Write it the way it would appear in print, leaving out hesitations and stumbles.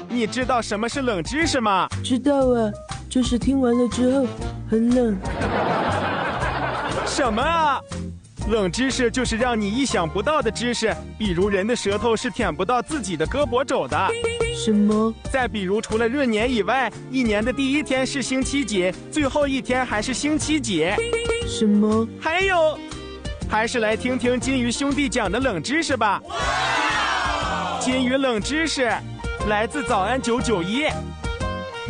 你知道什么是冷知识吗？ 知道啊，就是听完了之后很冷。 什么啊？冷知识就是让你意想不到的知识，比如人的舌头是舔不到自己的胳膊肘的。 什么？ 再比如，除了闰年以外，一年的第一天是星期几，最后一天还是星期几？ 什么？ 还有，还是来听听金鱼兄弟讲的冷知识吧。金鱼冷知识，来自早安991。